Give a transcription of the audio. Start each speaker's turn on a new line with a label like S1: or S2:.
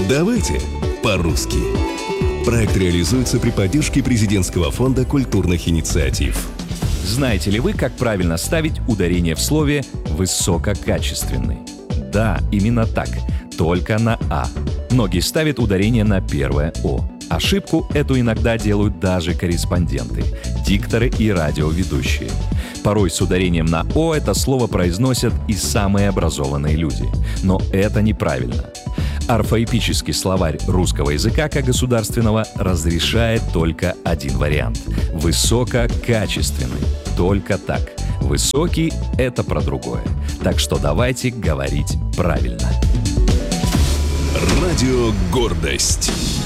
S1: Давайте по-русски. Проект реализуется при поддержке Президентского фонда культурных инициатив.
S2: Знаете ли вы, как правильно ставить ударение в слове «высококачественный»? Да, именно так, только на «а». Многие ставят ударение на первое «о». Ошибку эту иногда делают даже корреспонденты, дикторы и радиоведущие. Порой с ударением на «о» это слово произносят и самые образованные люди. Но это неправильно. Орфоэпический словарь русского языка как государственного разрешает только один вариант – высококачественный. Только так. Высокий – это про другое. Так что давайте говорить правильно.
S1: Радио «Гордость».